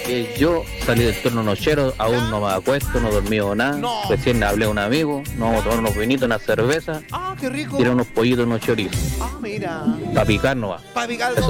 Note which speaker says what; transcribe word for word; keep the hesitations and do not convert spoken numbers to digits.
Speaker 1: Eh, yo salí del turno nochero, aún no me acuesto, no he dormido nada.
Speaker 2: No.
Speaker 1: Recién le hablé a un amigo, nos vamos a tomar unos vinitos, una cerveza,
Speaker 2: Ah, qué rico.
Speaker 1: tirar unos pollitos, unos chorizos.
Speaker 2: Ah, mira.
Speaker 1: Para picar no va.
Speaker 2: Para picar